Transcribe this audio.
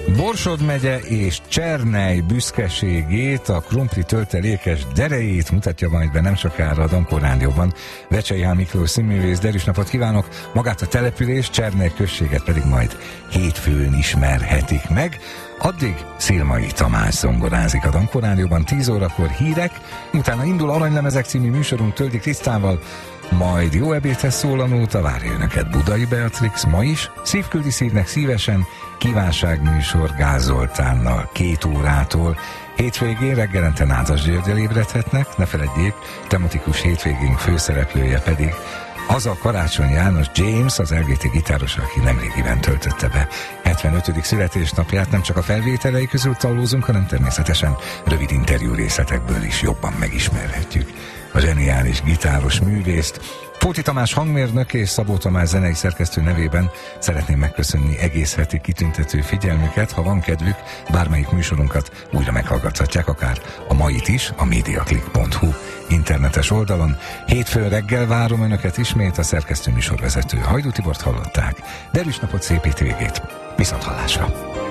Borsod megye és Csernely büszkeségét, a krumpli töltelékes derejét mutatja majd be nem sokára a Dankó Rádióban Vecsei H. Miklós színművész. Derűs napot kívánok! Magát a település, Csernely községet pedig majd hétfőn ismerhetik meg. Addig Szilmai Tamás zongorázik a Dankó Rádióban, 10 órakor hírek, utána indul Aranylemezek című műsorunk Töldi Krisztával, majd jó ebédhez szól a nóta, várja önöket Budai Beatrix ma is, Szívküldi szívnek szívesen, kívánságműsor Gáz Zoltánnal 2 órától, hétvégén reggelente Nádas Györgyel ébredhetnek, ne feledjék, tematikus hétvégénk főszereplője pedig az a Karácsony János James, az LGT gitáros, aki nemrégiben töltötte be 75. születésnapját. Nem csak a felvételei közül tallózunk, hanem természetesen rövid interjú részletekből is jobban megismerhetjük a zseniális gitáros művészt. Fóti Tamás hangmérnök és Szabó Tamás zenei szerkesztő nevében szeretném megköszönni egész heti kitüntető figyelmüket. Ha van kedvük, bármelyik műsorunkat újra meghallgathatják, akár a mait is, a mediaclick.hu internetes oldalon. Hétfőn reggel várom önöket ismét, a szerkesztő műsorvezető Hajdú Tibort hallották. Derűs napot, szép hétvégét, viszonthallásra!